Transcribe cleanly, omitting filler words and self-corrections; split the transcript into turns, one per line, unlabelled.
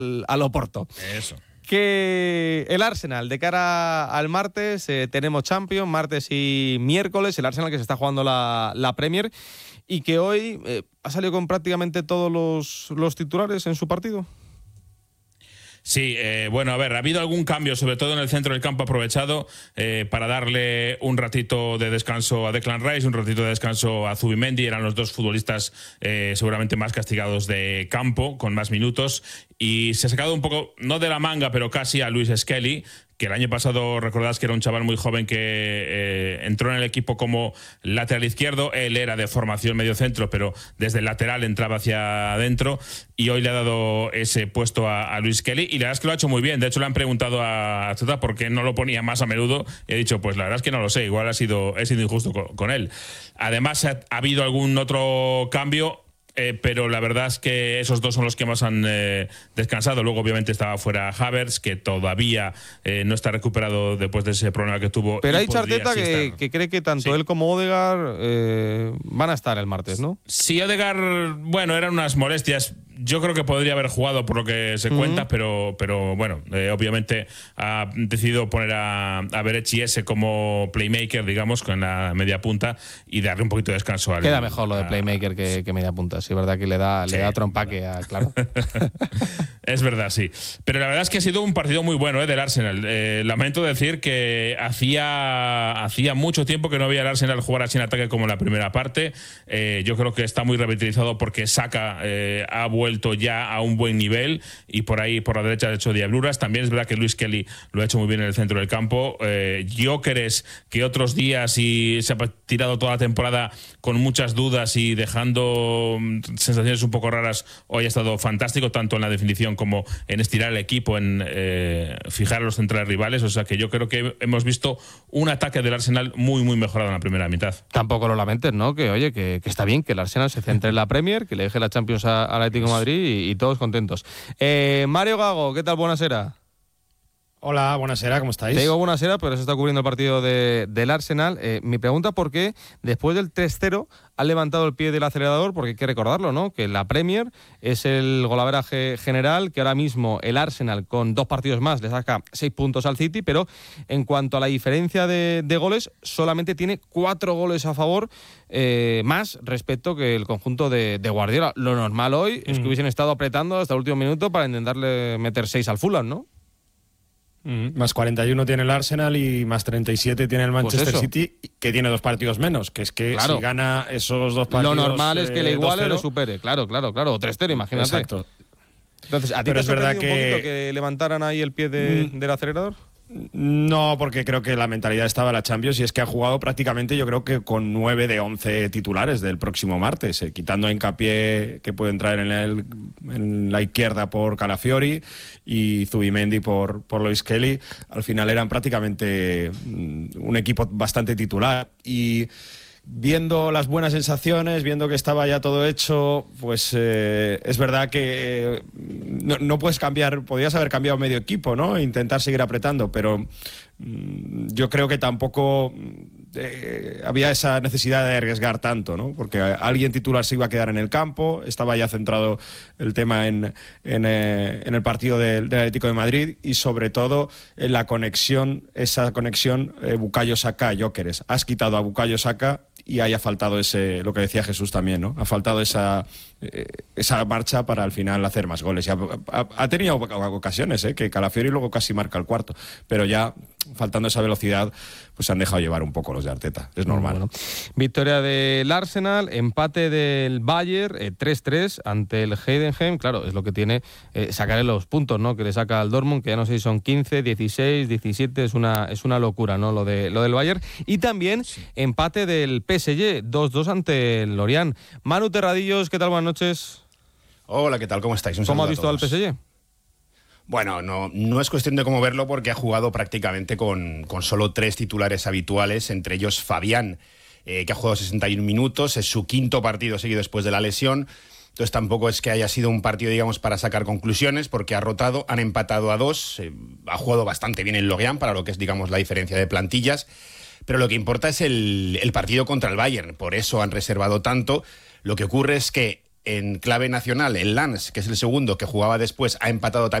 al Oporto.
Eso.
Que el Arsenal, de cara al martes, tenemos Champions, martes y miércoles, el Arsenal que se está jugando la Premier y que hoy ha salido con prácticamente todos los titulares en su partido.
Sí, bueno, a ver, ha habido algún cambio, sobre todo en el centro del campo, aprovechado para darle un ratito de descanso a Declan Rice, un ratito de descanso a Zubimendi. Eran los dos futbolistas seguramente más castigados de campo, con más minutos, y se ha sacado un poco, no de la manga, pero casi a Luis Skelly, que el año pasado recordás que era un chaval muy joven que entró en el equipo como lateral izquierdo. Él era de formación mediocentro, pero desde el lateral entraba hacia adentro, y hoy le ha dado ese puesto a Luis Kelly, y la verdad es que lo ha hecho muy bien. De hecho, le han preguntado a Zeta por qué no lo ponía más a menudo, y ha dicho, pues la verdad es que no lo sé, igual he sido injusto con él. Además, ha habido algún otro cambio, pero la verdad es que esos dos son los que más han descansado. Luego obviamente estaba fuera Havertz, que todavía no está recuperado después de ese problema que tuvo.
Pero ha dicho Arteta que cree que tanto él como Odegaard van a estar el martes, ¿no?
Sí, Odegaard, bueno, eran unas molestias. Yo creo que podría haber jugado por lo que se cuenta, pero bueno, obviamente ha decidido poner a Berechi ese como playmaker, digamos, con la media punta, y darle un poquito de descanso al...
Queda mejor lo de playmaker que media punta, sí, es verdad que le da otro empaque, claro.
Es verdad, sí. Pero la verdad es que ha sido un partido muy bueno del Arsenal. Lamento decir que hacía mucho tiempo que no había el Arsenal jugar así en ataque como en la primera parte. Yo creo que está muy revitalizado porque Saka ha vuelto ya a un buen nivel, y por ahí por la derecha ha hecho diabluras. También es verdad que Luis Kelly lo ha hecho muy bien en el centro del campo. Gyökeres, que otros días y se ha tirado toda la temporada con muchas dudas y dejando sensaciones un poco raras, hoy ha estado fantástico, tanto en la definición como en estirar el equipo, en fijar a los centrales rivales. O sea que yo creo que hemos visto un ataque del Arsenal muy muy mejorado en la primera mitad.
Tampoco lo lamentes, ¿no? Que oye, que está bien que el Arsenal se centre en la Premier, que le deje la Champions al Atlético de Madrid, y todos contentos. Mario Gago, ¿qué tal? Buenasera.
Hola, buenasera, ¿cómo estáis?
Te digo buenasera, pero se está cubriendo el partido del Arsenal. Mi pregunta, ¿por qué después del 3-0 ha levantado el pie del acelerador? Porque hay que recordarlo, ¿no? Que la Premier es el golaveraje general, que ahora mismo el Arsenal con 2 partidos más le saca 6 puntos al City, pero en cuanto a la diferencia de goles, solamente tiene 4 goles a favor más respecto que el conjunto de Guardiola. Lo normal hoy es que hubiesen estado apretando hasta el último minuto para intentarle meter 6 al Fulham, ¿no?
Más 41 tiene el Arsenal y más 37 tiene el Manchester City, que tiene 2 partidos menos, que es que si gana esos 2 partidos...
Lo normal es que le iguale o le supere, claro, o 3-0, imagínate.
Exacto.
Entonces, ¿a ti te ha sorprendido un poquito que levantaran ahí el pie del acelerador?
No, porque creo que la mentalidad estaba en la Champions, y es que ha jugado prácticamente, yo creo que con 9 de 11 titulares del próximo martes, quitando a Hincapié, que puede entrar en la izquierda por Calafiori, y Zubimendi por Luis Kelly. Al final eran prácticamente un equipo bastante titular, y viendo las buenas sensaciones, viendo que estaba ya todo hecho, pues es verdad que no puedes cambiar, podrías haber cambiado medio equipo, ¿no? E intentar seguir apretando, pero yo creo que tampoco había esa necesidad de arriesgar tanto, ¿no? Porque alguien titular se iba a quedar en el campo, estaba ya centrado el tema en el partido del Atlético de Madrid, y sobre todo en la conexión, esa conexión Bukayo Saka-Gyökeres. Has quitado a Bukayo Saka y ahí ha faltado lo que decía Jesús también, ¿no? Ha faltado esa marcha para al final hacer más goles. Y ha tenido ocasiones, que Calafiori luego casi marca el cuarto, pero ya faltando esa velocidad, pues se han dejado llevar un poco los de Arteta. Es normal.
Bueno. Victoria del Arsenal, empate del Bayern, 3-3 ante el Heidenheim. Claro, es lo que tiene sacarle los puntos, ¿no? Que le saca al Dortmund, que ya no sé si son 15, 16, 17, es una locura, ¿no? Lo del Bayern. Y también empate del PSG, 2-2 ante el Lorient. Manu Terradillos, ¿qué tal? Buenas noches.
Hola, ¿qué tal? ¿Cómo estáis?
¿Cómo ha visto al PSG?
Bueno, no es cuestión de cómo verlo, porque ha jugado prácticamente con solo 3 titulares habituales, entre ellos Fabián, que ha jugado 61 minutos, es su 5º partido seguido después de la lesión. Entonces tampoco es que haya sido un partido, digamos, para sacar conclusiones, porque ha rotado, han empatado a 2, ha jugado bastante bien el Lorient para lo que es, digamos, la diferencia de plantillas, pero lo que importa es el partido contra el Bayern, por eso han reservado tanto. Lo que ocurre es que En clave nacional, el Lens, que es el segundo, que jugaba después, ha empatado también